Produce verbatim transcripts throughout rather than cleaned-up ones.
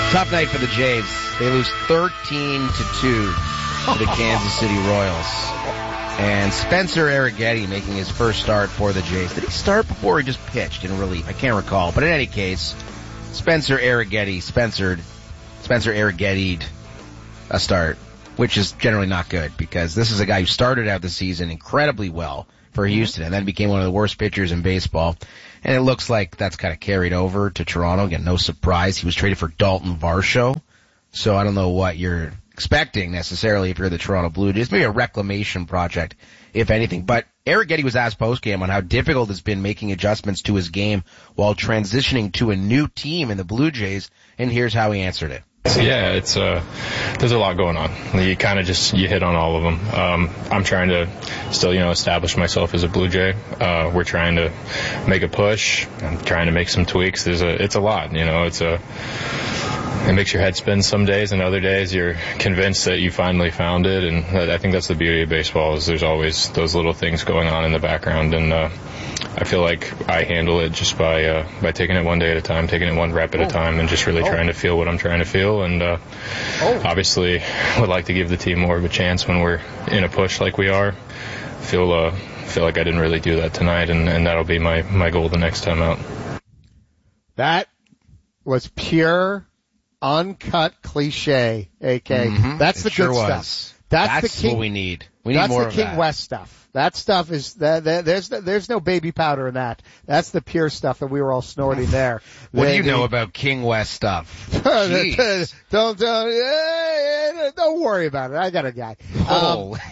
Tough night for the Jays. They lose thirteen to two to the Kansas City Royals. And Spencer Arrighetti making his first start for the Jays. Did he start before or he just pitched in relief? I can't recall. But in any case, Spencer Arrighetti, Spencer, Spencer Arrighetti'd a start, which is generally not good because this is a guy who started out the season incredibly well for Houston and then became one of the worst pitchers in baseball. And it looks like that's kind of carried over to Toronto. Again, no surprise. He was traded for Dalton Varsho. So I don't know what you're expecting necessarily if you're the Toronto Blue Jays. Maybe a reclamation project, if anything. But Arrighetti was asked postgame on how difficult it's been making adjustments to his game while transitioning to a new team in the Blue Jays. And here's how he answered it. Yeah, it's uh, there's a lot going on. You kind of just you hit on all of them. Um, I'm trying to still, you know, establish myself as a Blue Jay. Uh, we're trying to make a push. I'm trying to make some tweaks. There's a, it's a lot, you know. It's a, it makes your head spin some days, and other days you're convinced that you finally found it. And I think that's the beauty of baseball is there's always those little things going on in the background, and uh, I feel like I handle it just by uh, by taking it one day at a time, taking it one rep at oh. a time, and just really oh. trying to feel what I'm trying to feel. And uh, oh. obviously, would like to give the team more of a chance when we're in a push like we are. Feel uh, feel like I didn't really do that tonight, and, and that'll be my, my goal the next time out. That was pure, uncut cliche, A K. Mm-hmm. That's the it sure good was. stuff. That's, That's the King, what we need. We need that's more the of King that. West stuff. That stuff is that, that there's there's no baby powder in that. That's the pure stuff that we were all snorting there. What they, do you they, know about King West stuff? don't, don't, don't don't worry about it. I got a guy. Oh. Um,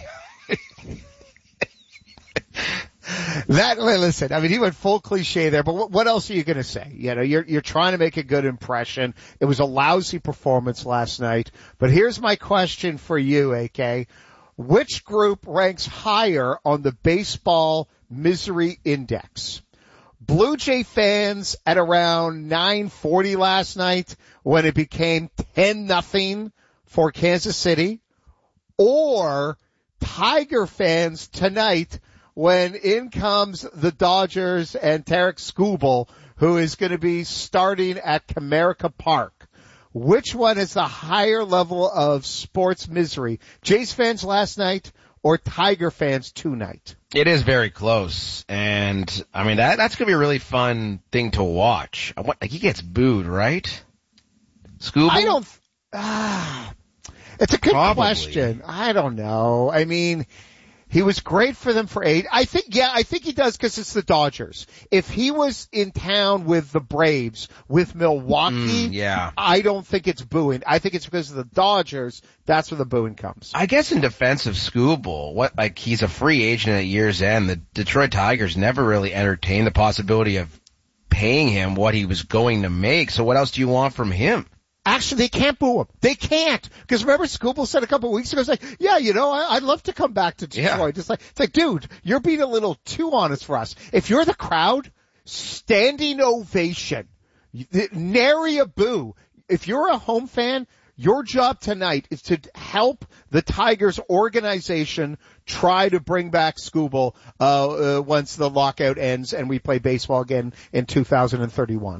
that listen, I mean, he went full cliche there, but what, what else are you going to say? You know, you're you're trying to make a good impression. It was a lousy performance last night, but here's my question for you, A K. Which group ranks higher on the baseball misery index? Blue Jay fans at around nine forty last night when it became ten nothing for Kansas City, or Tiger fans tonight when in comes the Dodgers and Tarek Skubal, who is going to be starting at Comerica Park. Which one is the higher level of sports misery? Jays fans last night or Tiger fans tonight? It is very close. And, I mean, that that's going to be a really fun thing to watch. What, like, he gets booed, right? Skubal? I don't, ah, it's a good Probably. question. I don't know. I mean, he was great for them for eight. I think, yeah, I think he does because it's the Dodgers. If he was in town with the Braves, with Milwaukee, mm, yeah. I don't think it's booing. I think it's because of the Dodgers. That's where the booing comes. I guess in defense of Skubal, what, like, he's a free agent at year's end. The Detroit Tigers never really entertained the possibility of paying him what he was going to make. So what else do you want from him? Actually, they can't boo him. They can't. Because remember, Skubal said a couple of weeks ago, it's like, yeah, you know, I, I'd love to come back to Detroit. Yeah. It's like, it's like, dude, you're being a little too honest for us. If you're the crowd, standing ovation, nary a boo. If you're a home fan, your job tonight is to help the Tigers organization try to bring back Skubal uh, uh, once the lockout ends and we play baseball again in two thousand thirty-one.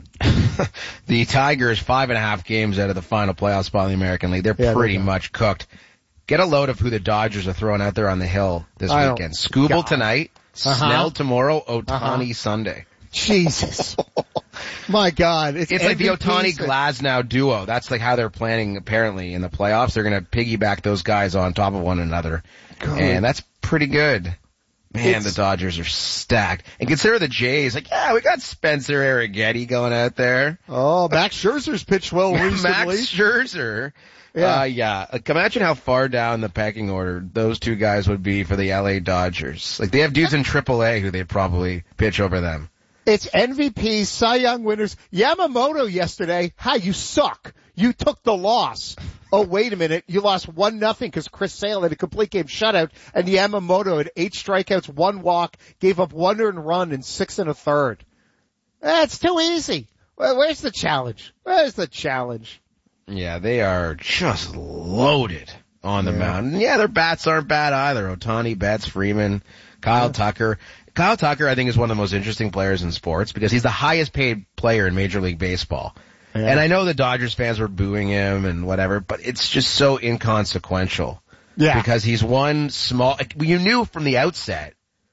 The Tigers, five and a half games out of the final playoff spot in the American League. They're yeah, pretty they're much cooked. Get a load of who the Dodgers are throwing out there on the hill this I weekend. Skubal God. tonight, Uh-huh. Snell tomorrow, Ohtani Uh-huh. Sunday. Jesus. My God. It's, It's like the M V Ps Ohtani Glasnow duo. That's like how they're planning apparently in the playoffs. They're going to piggyback those guys on top of one another. Good. And that's pretty good. Man, It's- the Dodgers are stacked. And consider the Jays. Like, yeah, we got Spencer Arrighetti going out there. Oh, Max Scherzer's pitched well recently. Max Scherzer. Yeah. Uh, yeah. Like, imagine how far down the pecking order those two guys would be for the L A Dodgers. Like, they have dudes in triple A who they'd probably pitch over them. It's M V Ps, Cy Young winners. Yamamoto yesterday, hi, you suck. You took the loss. Oh, wait a minute. You lost one nothing because Chris Sale had a complete game shutout, and Yamamoto had eight strikeouts, one walk, gave up one earned run in six and a third. That's too easy. Well, where's the challenge? Where's the challenge? Yeah, they are just loaded on the Yeah. mound. And yeah, their bats aren't bad either. Ohtani, Betts, Freeman, Kyle Yeah. Tucker. Kyle Tucker, I think, is one of the most interesting players in sports because he's the highest paid player in Major League Baseball. Yeah. And I know the Dodgers fans were booing him and whatever, but it's just so inconsequential. Yeah. Because he's one small, you knew from the outset,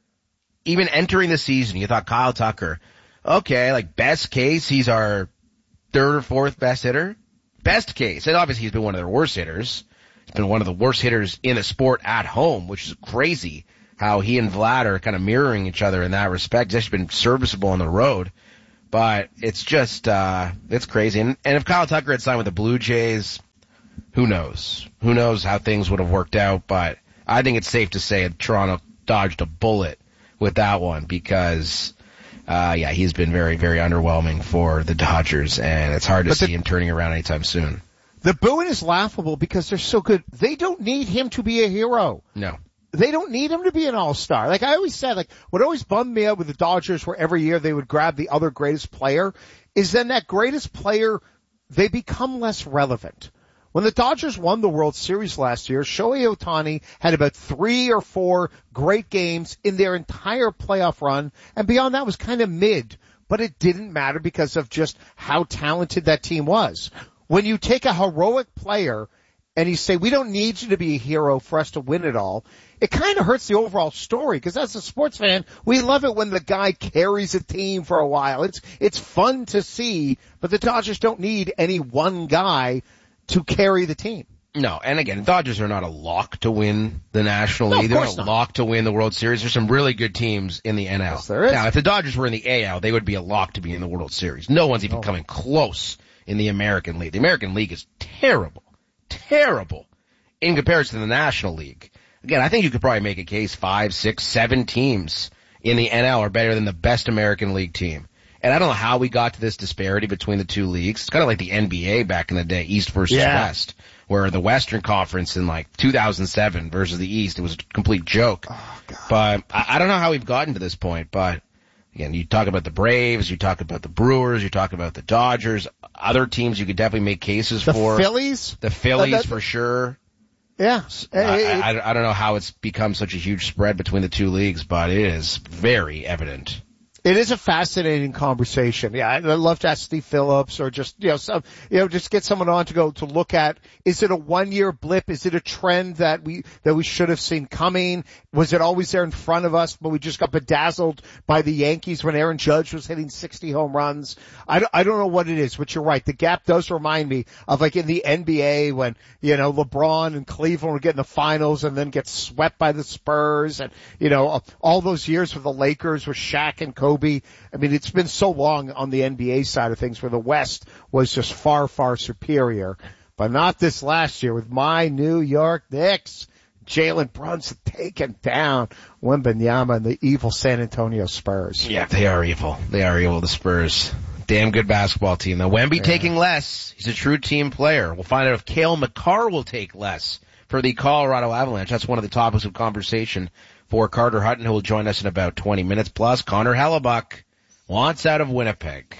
even entering the season, you thought Kyle Tucker, okay, like best case, he's our third or fourth best hitter. Best case. And obviously he's been one of their worst hitters. He's been one of the worst hitters in the sport at home, which is crazy how he and Vlad are kind of mirroring each other in that respect. He's actually been serviceable on the road. But it's just, uh, it's crazy. And, and if Kyle Tucker had signed with the Blue Jays, who knows? Who knows how things would have worked out. But I think it's safe to say that Toronto dodged a bullet with that one because, uh, yeah, he's been very, very underwhelming for the Dodgers. And it's hard to but see the, him turning around anytime soon. The booing is laughable because they're so good. They don't need him to be a hero. No. They don't need him to be an all-star. Like I always said, like what always bummed me out with the Dodgers where every year they would grab the other greatest player is then that greatest player, they become less relevant. When the Dodgers won the World Series last year, Shohei Ohtani had about three or four great games in their entire playoff run, and beyond that was kind of mid. But it didn't matter because of just how talented that team was. When you take a heroic player and you say, we don't need you to be a hero for us to win it all, it kind of hurts the overall story because as a sports fan, we love it when the guy carries a team for a while. It's, it's fun to see, but the Dodgers don't need any one guy to carry the team. No, and again, the Dodgers are not a lock to win the National No, League. of They're course not a not. lock to win the World Series. There's some really good teams in the N L. Yes, there is. Now, if the Dodgers were in the A L, they would be a lock to be in the World Series. No one's even No. coming close in the American League. The American League is terrible, terrible in comparison to the National League. Again, I think you could probably make a case five, six, seven teams in the N L are better than the best American League team. And I don't know how we got to this disparity between the two leagues. It's kind of like the N B A back in the day, East versus Yeah. West, where the Western Conference in like two thousand seven versus the East, it was a complete joke. Oh, God. But I, I don't know how we've gotten to this point, but again, you talk about the Braves, you talk about the Brewers, you talk about the Dodgers, other teams you could definitely make cases The for. Phillies? The Phillies Uh, that- for sure. Yeah. I, I, I don't know how it's become such a huge spread between the two leagues, but it is very evident. It is a fascinating conversation. Yeah, I'd love to ask Steve Phillips or just, you know, some, you know, just get someone on to go to look at, is it a one year blip? Is it a trend that we, that we should have seen coming? Was it always there in front of us, but we just got bedazzled by the Yankees when Aaron Judge was hitting sixty home runs? I don't, I don't know what it is, but you're right. The gap does remind me of like in the N B A when, you know, LeBron and Cleveland were getting the finals and then get swept by the Spurs and, you know, all those years with the Lakers with Shaq and Kobe. I mean, it's been so long on the N B A side of things where the West was just far, far superior. But not this last year with my New York Knicks. Jalen Brunson taking down Wembanyama and the evil San Antonio Spurs. Yeah, they are evil. They are evil, the Spurs. Damn good basketball team. Now, Wemby Yeah. taking less. He's a true team player. We'll find out if Cale Makar will take less for the Colorado Avalanche. That's one of the topics of conversation for Carter Hutton, who will join us in about twenty minutes. Plus, Connor Hellebuck wants out of Winnipeg.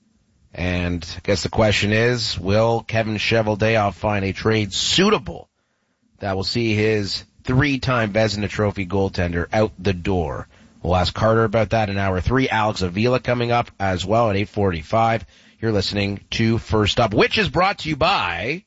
And I guess the question is, will Kevin Cheveldayoff find a trade suitable that will see his three-time Vezina Trophy goaltender out the door? We'll ask Carter about that in hour three. Alex Avila coming up as well at eight forty-five. You're listening to First Up, which is brought to you by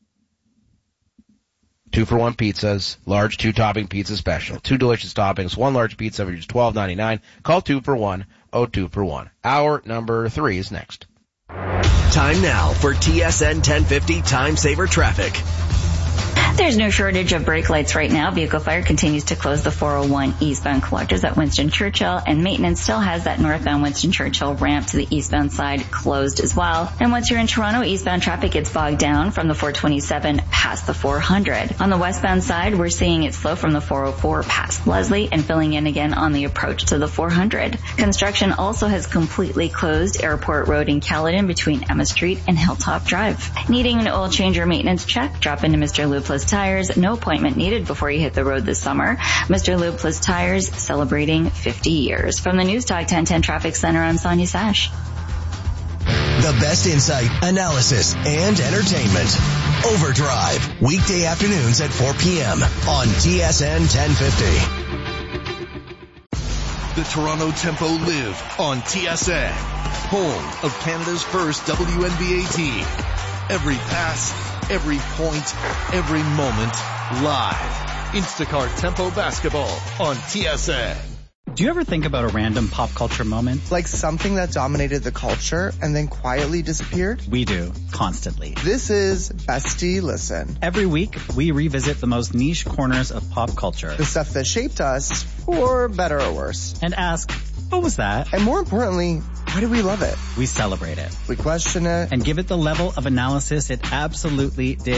Two for one pizzas, large two topping pizza special. Two delicious toppings, one large pizza for just twelve ninety-nine. Call two for one, oh two for one. Hour number three is next. Time now for T S N ten fifty Time Saver Traffic. There's no shortage of brake lights right now. Vehicle Fire continues to close the four oh one eastbound collectors at Winston Churchill, and maintenance still has that northbound Winston Churchill ramp to the eastbound side closed as well. And once you're in Toronto, eastbound traffic gets bogged down from the four twenty-seven past the four hundred. On the westbound side, we're seeing it slow from the four oh four past Leslie and filling in again on the approach to the four hundred. Construction also has completely closed Airport Road in Caledon between Emma Street and Hilltop Drive. Needing an oil change or maintenance check? Drop into Mister Lube Plus Tires. No appointment needed before you hit the road this summer. Mister Lube Plus Tires, celebrating fifty years. From the News Talk ten ten Traffic Center, I'm Sonia Sash. The best insight, analysis, and entertainment. Overdrive, weekday afternoons at four p.m. on T S N ten fifty. The Toronto Tempo live on T S N. home of Canada's first W N B A team. Every pass, every point, every moment, live. Instacart Tempo Basketball on T S N. Do you ever think about a random pop culture moment? Like something that dominated the culture and then quietly disappeared? We do, constantly. This is Bestie Listen. Every week, we revisit the most niche corners of pop culture. The stuff that shaped us, for better or worse. And ask, what was that? And more importantly, why do we love it? We celebrate it. We question it. And give it the level of analysis it absolutely did.